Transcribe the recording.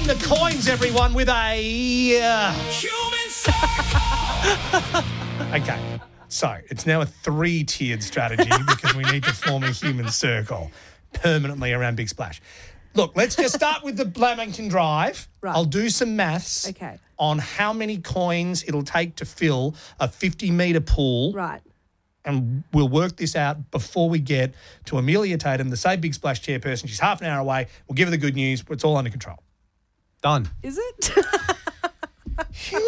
the coins, everyone, with a... Okay, so it's now a 3-tiered strategy because we need to form a human circle permanently around Big Splash. Look, let's just start with the Lamington Drive. Right. I'll do some maths on how many coins it'll take to fill a 50-metre pool. Right. And we'll work this out before we get to Amelia Tatum, the Save Big Splash chairperson. She's half an hour away. We'll give her the good news, but it's all under control. Done. Is it?